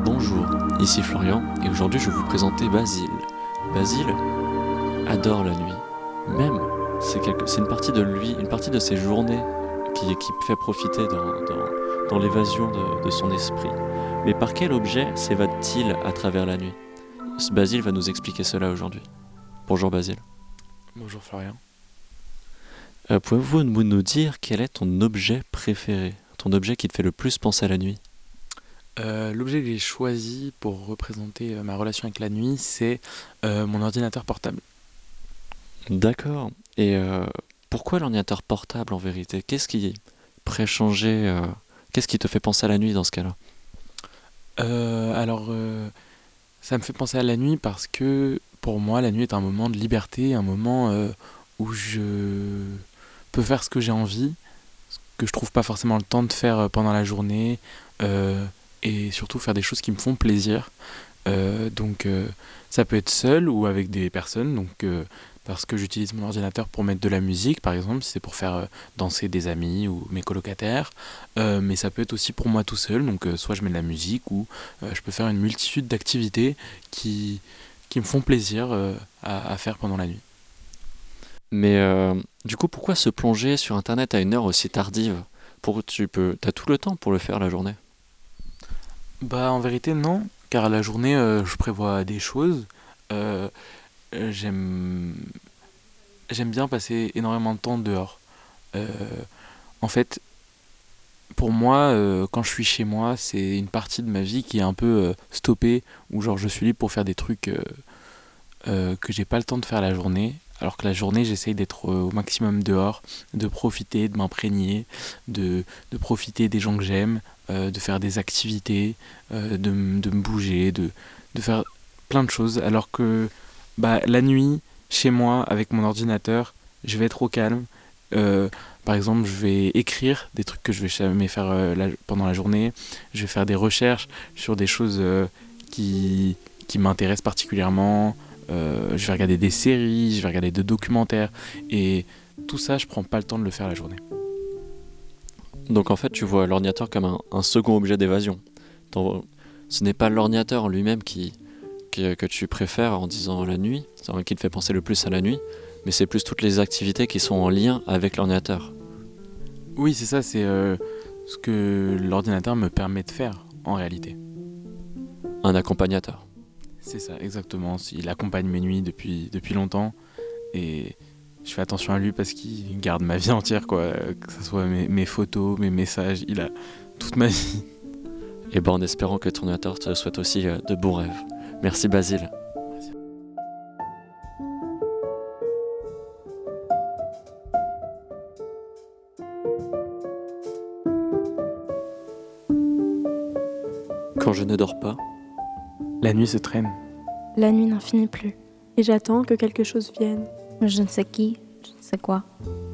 Bonjour, ici Florian et aujourd'hui je vais vous présenter Basile. Basile adore la nuit. Même, c'est une partie de lui, une partie de ses journées qui fait profiter dans l'évasion de son esprit. Mais par quel objet s'évade-t-il à travers la nuit? Basile va nous expliquer cela aujourd'hui. Bonjour Basile. Bonjour Florian. Pouvez-vous nous dire quel est ton objet préféré? Ton objet qui te fait le plus penser à la nuit? L'objet que j'ai choisi pour représenter ma relation avec la nuit, c'est mon ordinateur portable. D'accord. Et pourquoi l'ordinateur portable en vérité? Qu'est-ce qui préchanger qu'est-ce qui te fait penser à la nuit dans ce cas-là? Ça me fait penser à la nuit parce que pour moi, la nuit est un moment de liberté, un moment où je peux faire ce que j'ai envie, ce que je trouve pas forcément le temps de faire pendant la journée, euh, et surtout faire des choses qui me font plaisir. Ça peut être seul ou avec des personnes, parce que j'utilise mon ordinateur pour mettre de la musique, par exemple, si c'est pour faire danser des amis ou mes colocataires. Mais ça peut être aussi pour moi tout seul, soit je mets de la musique ou je peux faire une multitude d'activités qui me font plaisir à faire pendant la nuit. Mais du coup, pourquoi se plonger sur Internet à une heure aussi tardive? T'as tout le temps pour le faire la journée. Bah en vérité non, car la journée je prévois des choses. Euh, j'aime j'aime bien passer énormément de temps dehors. Euh, En fait, pour moi, quand je suis chez moi, c'est une partie de ma vie qui est un peu stoppée, où genre je suis libre pour faire des trucs que j'ai pas le temps de faire la journée. Alors que la journée, j'essaye d'être au maximum dehors, de profiter, de m'imprégner, de profiter des gens que j'aime, de faire des activités, de me bouger, de faire plein de choses. Alors que la nuit, chez moi, avec mon ordinateur, je vais être au calme. Euh, Par exemple, je vais écrire des trucs que je vais jamais faire pendant la journée. Je vais faire des recherches sur des choses qui m'intéressent particulièrement. Je vais regarder des séries, je vais regarder des documentaires. Et tout ça, je prends pas le temps de le faire la journée. Donc en fait, tu vois l'ordinateur comme un second objet d'évasion. Ton- Ce n'est pas l'ordinateur en lui-même que tu préfères en disant la nuit, c'est-à-dire qui te fait penser le plus à la nuit, mais c'est plus toutes les activités qui sont en lien avec l'ordinateur. Oui, c'est ça, c'est ce que l'ordinateur me permet de faire en réalité. Un accompagnateur. C'est ça, exactement. Il accompagne mes nuits depuis longtemps. Et je fais attention à lui parce qu'il garde ma vie entière, quoi. Que ce soit mes photos, mes messages, il a toute ma vie. Et ben en espérant que ton ordinateur te souhaite aussi de bons rêves. Merci Basile. Quand je ne dors pas, La nuit se traîne. La nuit n'en finit plus. Et j'attends que quelque chose vienne. Je ne sais qui, je ne sais quoi.